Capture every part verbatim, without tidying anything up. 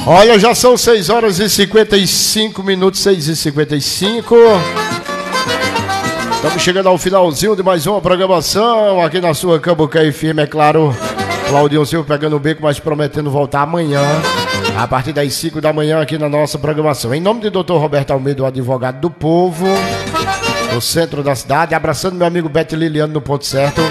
Olha, já são seis horas e cinquenta e cinco minutos, seis e cinquenta e cinco. Estamos chegando ao finalzinho de mais uma programação aqui na sua Cambucá F M, é claro. Claudinho Silva pegando o beco, mas prometendo voltar amanhã, a partir das cinco da manhã aqui na nossa programação. Em nome de doutor Roberto Almeida, o advogado do povo, no centro da cidade, abraçando meu amigo Beto Liliano no ponto certo.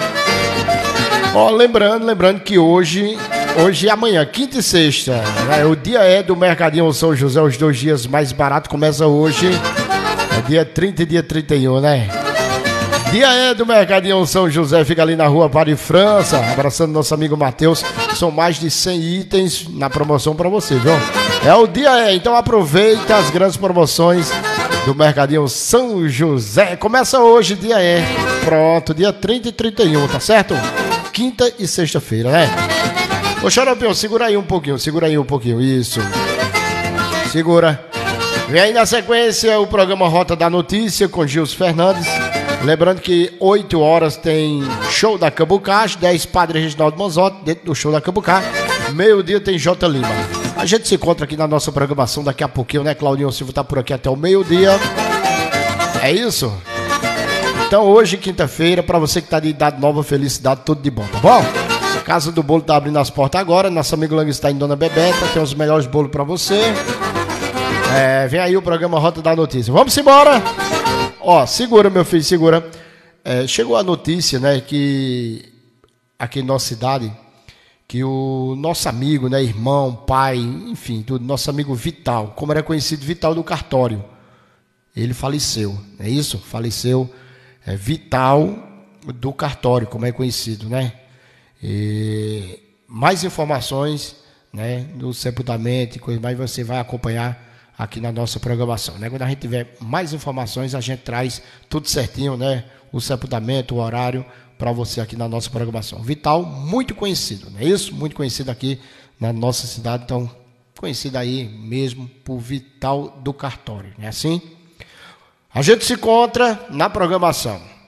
Ó, lembrando, lembrando que hoje, hoje e amanhã, quinta e sexta, né, o dia é do Mercadinho São José, os dois dias mais baratos, começa hoje, é dia trinta e dia trinta e um, né? Dia é do Mercadinho São José, fica ali na rua Paris França, abraçando nosso amigo Matheus. São mais de cem itens na promoção para você, viu? É o dia é, então aproveita as grandes promoções do Mercadinho São José. Começa hoje, dia é. Pronto, dia trinta e trinta e um, tá certo? Quinta e sexta-feira, né? Ô Xaropião, segura aí um pouquinho, segura aí um pouquinho, isso. Segura. Vem aí na sequência o programa Rota da Notícia com Gilson Fernandes. Lembrando que oito horas tem show da Cambucá, às dez Padre Reginaldo Manzotti, dentro do show da Cambucá. Meio-dia tem J. Lima. A gente se encontra aqui na nossa programação daqui a pouquinho, né? Claudinho Silva tá por aqui até o meio-dia. É isso? Então hoje, quinta-feira, para você que tá de idade nova, felicidade, tudo de bom, tá bom? Casa do Bolo tá abrindo as portas agora. Nosso amigo Lang está em Dona Bebeta, tem os melhores bolos para você. É, vem aí o programa Rota da Notícia. Vamos embora! Ó, segura, meu filho, segura. É, chegou a notícia, né, que aqui em nossa cidade, que o nosso amigo, né, irmão, pai, enfim, tudo, nosso amigo Vital, como era conhecido, Vital do Cartório, ele faleceu, é isso? Faleceu, é, Vital do Cartório, como é conhecido, né? E mais informações, né, do sepultamento e coisa mais, você vai acompanhar aqui na nossa programação, né? Quando a gente tiver mais informações, a gente traz tudo certinho, né? O sepultamento, o horário, para você aqui na nossa programação. Vital, muito conhecido, não é isso? Muito conhecido aqui na nossa cidade, então, conhecido aí mesmo por Vital do Cartório, não é assim? A gente se encontra na programação.